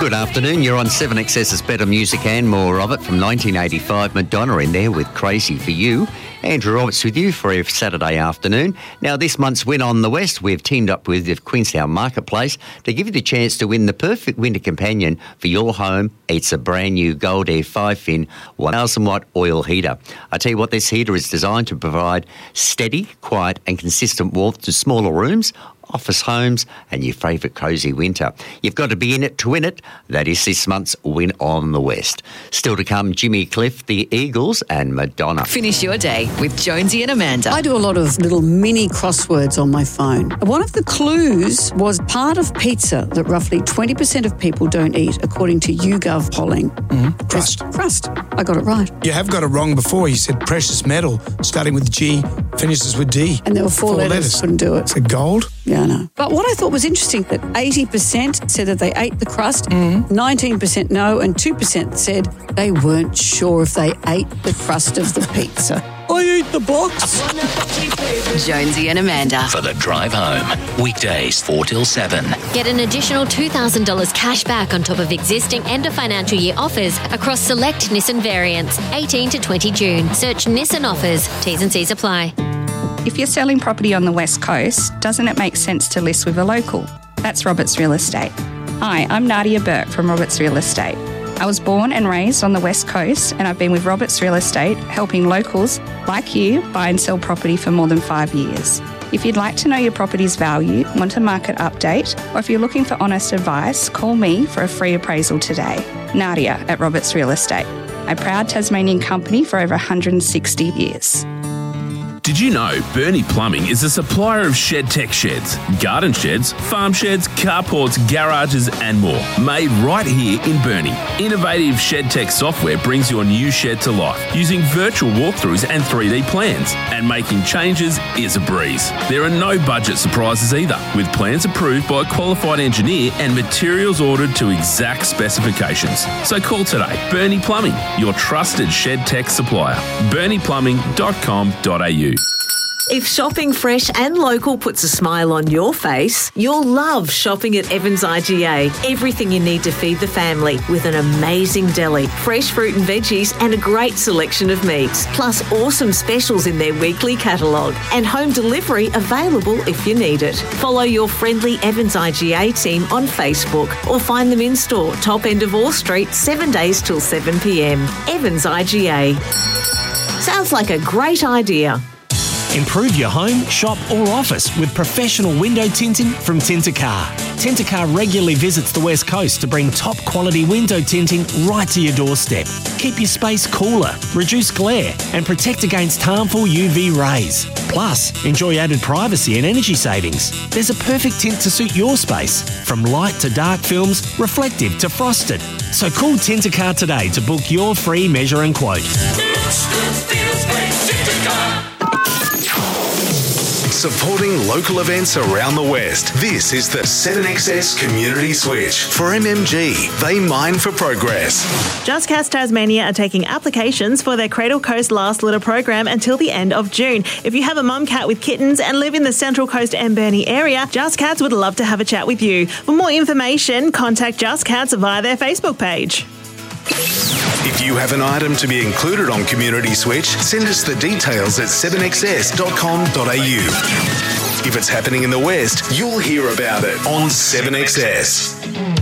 Good afternoon. You're on 7XS's Better Music and more of it from 1985. Madonna in there with Crazy for You. Andrew Roberts with you for a Saturday afternoon. Now, this month's Win on the West, we've teamed up with the Queenstown Marketplace to give you the chance to win the perfect winter companion for your home. It's a brand new Gold Air 5-fin 1,000-watt oil heater. I tell you what, this heater is designed to provide steady, quiet and consistent warmth to smaller rooms, office homes and your favourite cosy winter. You've got to be in it to win it. That is this month's Win on the West. Still to come, Jimmy Cliff, the Eagles and Madonna. Finish your day with Jonesy and Amanda. I do a lot of little mini crosswords on my phone. One of the clues was part of pizza that roughly 20% of people don't eat, according to YouGov polling. Crust. Crust. I got it right. You have got it wrong before. You said precious metal, starting with G, finishes with D. And there were four letters. Couldn't do it. Is it gold? Yeah, I know. But what I thought was interesting, that 80% said that they ate the crust, 19% no, and 2% said they weren't sure if they ate the crust of the pizza. I eat the box. Jonesy and Amanda. For the drive home. Weekdays 4 till 7. Get an additional $2,000 cash back on top of existing end of financial year offers across select Nissan variants, 18 to 20 June. Search Nissan offers. T's and C's apply. If you're selling property on the West Coast, doesn't it make sense to list with a local? That's Roberts Real Estate. Hi, I'm Nadia Burke from Roberts Real Estate. I was born and raised on the West Coast, and I've been with Roberts Real Estate helping locals like you buy and sell property for more than 5 years. If you'd like to know your property's value, want a market update, or if you're looking for honest advice, call me for a free appraisal today. Nadia at Roberts Real Estate, a proud Tasmanian company for over 160 years. Did you know Bernie Plumbing is a supplier of shed tech sheds, garden sheds, farm sheds, carports, garages and more, made right here in Bernie. Innovative shed tech software brings your new shed to life using virtual walkthroughs and 3D plans, and making changes is a breeze. There are no budget surprises either, with plans approved by a qualified engineer and materials ordered to exact specifications. So call today. Bernie Plumbing, your trusted shed tech supplier. bernieplumbing.com.au. If shopping fresh and local puts a smile on your face, you'll love shopping at Evans IGA. Everything you need to feed the family with an amazing deli, fresh fruit and veggies and a great selection of meats, plus awesome specials in their weekly catalogue and home delivery available if you need it. Follow your friendly Evans IGA team on Facebook or find them in store, top end of Orr Street, 7 days till 7 p.m. Evans IGA. Sounds like a great idea. Improve your home, shop or office with professional window tinting from Tintercar. Tintercar regularly visits the West Coast to bring top quality window tinting right to your doorstep. Keep your space cooler, reduce glare and protect against harmful UV rays. Plus, enjoy added privacy and energy savings. There's a perfect tint to suit your space, from light to dark films, reflective to frosted. So call Tintercar today to book your free measure and quote. Supporting local events around the West. This is the 7XS Community Switch. For MMG, they mine for progress. Just Cats Tasmania are taking applications for their Cradle Coast Last Litter program until the end of June. If you have a mum cat with kittens and live in the Central Coast and Burnie area, Just Cats would love to have a chat with you. For more information, contact Just Cats via their Facebook page. If you have an item to be included on Community Switch, send us the details at 7xs.com.au. If it's happening in the West, you'll hear about it on 7XS.